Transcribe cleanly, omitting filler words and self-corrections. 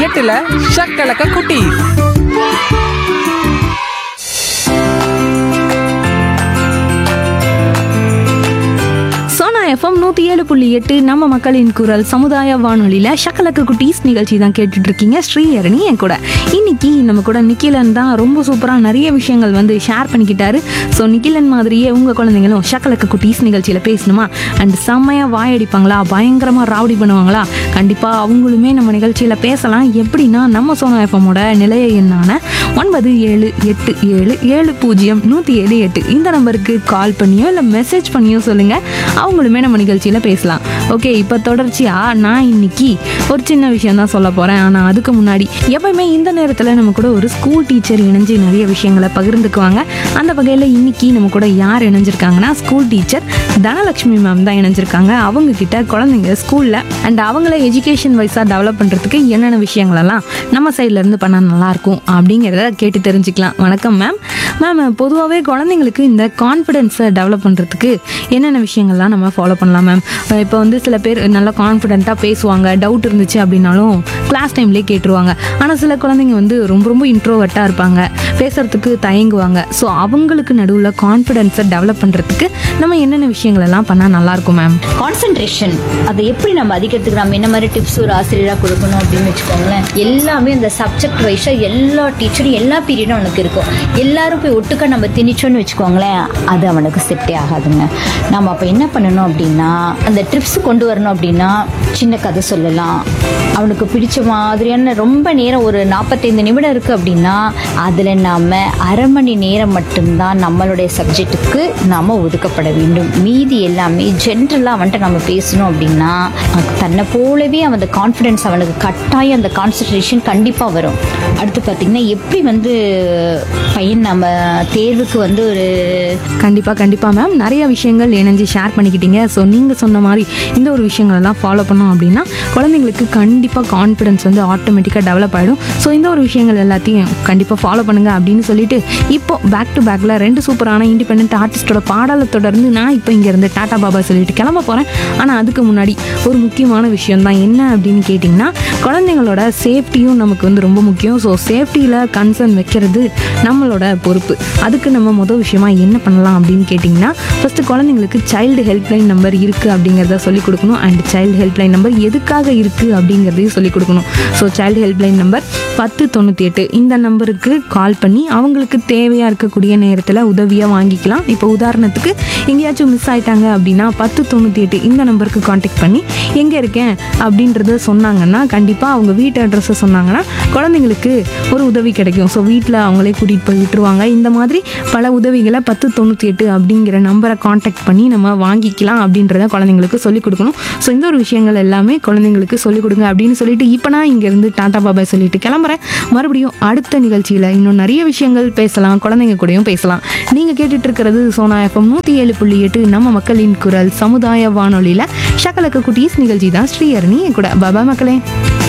8ல ஷக்கலக்க குட்டி. எஃப்எம் 107.8 நம்ம மக்களின் குரல் சமுதாய வானொலியில் ஷக்கலக்கு குட்டீஸ் நிகழ்ச்சி தான் கேட்டுட்டு இருக்கீங்க. ஸ்ரீஹரணி என் கூட. இன்னைக்கு நம்ம கூட நிக்கிலன் தான் ரொம்ப சூப்பராக நிறைய விஷயங்கள் வந்து ஷேர் பண்ணிக்கிட்டாரு. ஸோ நிக்கிலன் மாதிரியே உங்கள் குழந்தைங்களும் ஷக்கலக்கு குட்டீஸ் நிகழ்ச்சியில் பேசணுமா அண்ட் செம்மையாக வாயடிப்பாங்களா, பயங்கரமாக ராவடி பண்ணுவாங்களா, கண்டிப்பாக அவங்களுமே நம்ம நிகழ்ச்சியில் பேசலாம். எப்படின்னா நம்ம சோனா எஃப்எம்மோட நிலைய எண்ணான 9787070178 இந்த நம்பருக்கு கால் பண்ணியோ இல்லை மெசேஜ் பண்ணியோ சொல்லுங்கள். அவங்களுமே நம்ம நிகழ்ச்சியில் பேசலாம். ஓகே, இப்போ தொடர்ச்சியாக நான் இன்னைக்கு ஒரு சின்ன விஷயம் தான் சொல்ல போகிறேன். ஆனால் அதுக்கு முன்னாடி எப்பவுமே இந்த நேரத்தில் நம்ம கூட ஒரு ஸ்கூல் டீச்சர் இணைஞ்சு நிறைய விஷயங்களை பகிர்ந்துக்குவாங்க. அந்த வகையில் இன்னைக்கு நம்ம கூட யார் இணைஞ்சிருக்காங்கன்னா ஸ்கூல் டீச்சர் தனலட்சுமி மேம் தான் இணைஞ்சிருக்காங்க. அவங்க கிட்ட குழந்தைங்க ஸ்கூலில் அண்ட் அவங்கள எஜுகேஷன் வைஸாக டெவலப் பண்ணுறதுக்கு என்னென்ன விஷயங்களெல்லாம் நம்ம சைட்லேருந்து பண்ணால் நல்லாயிருக்கும் அப்படிங்கிறத கேட்டு தெரிஞ்சுக்கலாம். வணக்கம் மேம். மேம், பொதுவாகவே குழந்தைங்களுக்கு இந்த கான்ஃபிடென்ஸை டெவலப் பண்ணுறதுக்கு என்னென்ன விஷயங்கள்லாம் நம்ம ஃபாலோ பண்ணலாம் மேம்? இப்போ வந்து சில பேர் நல்லா கான்ஃபிடென்ட்டாக பேசுவாங்க, டவுட் இருந்துச்சு அப்படின்னாலும் கிளாஸ் டைம்லேயே கேட்டுருவாங்க. ஆனால் சில குழந்தைங்க வந்து ரொம்ப ரொம்ப இன்ட்ரோவர்ட்டாக இருப்பாங்க, பேசுகிறதுக்கு தயங்குவாங்க. ஸோ அவங்களுக்கு நடுவில் கான்ஃபிடென்ஸை டெவலப் பண்ணுறதுக்கு நம்ம என்னென்ன விஷயங்கள் எல்லாம் பண்ணால் நல்லாயிருக்கும் மேம்? கான்சென்ட்ரேஷன் அதை எப்படி நம்ம அதிகத்துக்கு நம்ம என்ன மாதிரி டிப்ஸ் ஒரு ஆசிரியராக கொடுக்கணும் அப்படின்னு வச்சுக்கோங்களேன். எல்லாமே அந்த சப்ஜெக்ட் வைஸாக எல்லா டீச்சரும் எல்லா பீரியடும் அவனுக்கு இருக்கும். எல்லாரும் போய் ஒட்டுக்க நம்ம திணிச்சோன்னு வச்சுக்கோங்களேன், அது அவனுக்கு செட்டே ஆகாதுங்க. நம்ம அப்போ என்ன பண்ணணும் அப்படின்னா, அந்த ட்ரிப்ஸ் கொண்டு வரணும் அப்படின்னா சின்ன கதை சொல்லலாம். அவனுக்கு பிடிச்ச மாதிரியான ரொம்ப நேரம் ஒரு 45 நிமிடம் இருக்குது அப்படின்னா அதில் நாம் அரை மணி நேரம் மட்டும்தான் நம்மளுடைய சப்ஜெக்டுக்கு நாம் ஒதுக்கப்பட வேண்டும். மீதி எல்லாமே ஜென்ரலாக அவன்கிட்ட நம்ம பேசணும் அப்படின்னா தன்னை போலவே அவன் அந்த கான்ஃபிடென்ஸ் அவனுக்கு கட்டாயம் அந்த கான்சன்ட்ரேஷன் கண்டிப்பாக வரும். அடுத்து பார்த்திங்கன்னா எப்படி வந்து பையன் நம்ம தேர்வுக்கு வந்து ஒரு கண்டிப்பாக மேம் நிறைய விஷயங்கள் இணைஞ்சு ஷேர் பண்ணிக்கிட்டீங்க. ஸோ நீங்கள் சொன்ன மாதிரி இந்த ஒரு விஷயங்களெல்லாம் ஃபாலோ பண்ணோம் அப்படின்னா குழந்தைங்களுக்கு கண்டிப்பாக கான்ஃபிடன்ஸ் வந்து ஆட்டோமேட்டிக்காக டெவலப் ஆகிடும். ஸோ இந்த ஒரு விஷயங்கள் எல்லாத்தையும் கண்டிப்பாக ஃபாலோ பண்ணுங்கள் அப்படின்னு சொல்லிட்டு இப்போ பேக் டு பேக்கில் 2 சூப்பரான இண்டிபெண்ட் ஆர்டிஸ்டோட பாடலை தொடர்ந்து நான் இப்போ இங்கேருந்து டாட்டா பாபா சொல்லிட்டு கிளம்ப போகிறேன். ஆனால் அதுக்கு முன்னாடி ஒரு முக்கியமான விஷயம் தான். என்ன அப்படின்னு கேட்டிங்கன்னா, குழந்தைங்களோட சேஃப்டியும் நமக்கு வந்து ரொம்ப முக்கியம். ஸோ சேஃப்டியில் கன்சர்ன் வைக்கிறது நம்மளோட பொறுப்பு. அதுக்கு நம்ம முதல் விஷயமா என்ன பண்ணலாம் அப்படின்னு கேட்டிங்கன்னா, ஃபஸ்ட்டு குழந்தைங்களுக்கு சைல்டு ஹெல்ப்லைன் நம்பர் இருக்குது அப்படிங்கிறத சொல்லிக் கொடுக்கணும். அண்ட் சைல்டு ஹெல்ப்லைன் நம்பர் எதுக்காக இருக்குது அப்படிங்கிறதையும் சொல்லிக் கொடுக்கணும். ஸோ சைல்டு ஹெல்ப்லைன் நம்பர் 1098 இந்த நம்பருக்கு கால் பண்ணி அவங்களுக்கு தேவையாக இருக்கக்கூடிய நேரத்தில் உதவியாக வாங்கிக்கலாம். இப்போ உதாரணத்துக்கு எங்கேயாச்சும் மிஸ் ஆகிட்டாங்க அப்படின்னா 1098 இந்த நம்பருக்கு காண்டாக்ட் பண்ணி எங்கே இருக்கேன் அப்படின்றத சொன்னாங்கன்னா, கண்டிப்பாக அவங்க வீட்டு அட்ரஸை சொன்னாங்கன்னா குழந்தைங்களுக்கு ஒரு உதவி கிடைக்கும். ஸோ வீட்டில் அவங்களே கூட்டிகிட்டு போய் விட்டுருவாங்க. இந்த மாதிரி பல உதவிகளை 1098 அப்படிங்கிற நம்பரை காண்டாக்ட் பண்ணி நம்ம வாங்கிக்கலாம் அப்படின்றத குழந்தைங்களுக்கு சொல்லிக் கொடுக்கணும். ஸோ இந்த ஒரு விஷயங்கள் எல்லாமே குழந்தைங்களுக்கு சொல்லிக் கொடுங்க அப்படின்னு சொல்லிட்டு இப்போ நான் இங்கேருந்து டாட்டா பாபாய் சொல்லிட்டு கிளம்புறேன். மறுபடியும் அடுத்த நிகழ்ச்சியில் இன்னும் நிறைய விஷயங்கள் பேசலாம், குழந்தைங்க கூடயும் பேசலாம். நீங்கள் கேட்டுட்டு இருக்கிறது சோனா எஃப்எம் 107.8 நம்ம மக்களின் குரல் சமுதாய வானொலியில் ஷக்கலக்க குட்டீஸ் நிகழ்ச்சி தான். ஸ்ரீஹரணி என் கூட. பாபா மக்களே.